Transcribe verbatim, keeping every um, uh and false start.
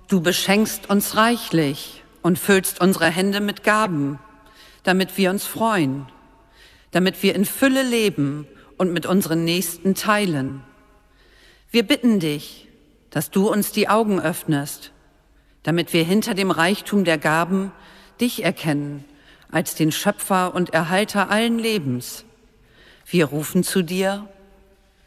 Du beschenkst uns reichlich und füllst unsere Hände mit Gaben, damit wir uns freuen, damit wir in Fülle leben und mit unseren Nächsten teilen. Wir bitten dich, dass du uns die Augen öffnest, damit wir hinter dem Reichtum der Gaben dich erkennen als den Schöpfer und Erhalter allen Lebens. Wir rufen zu dir: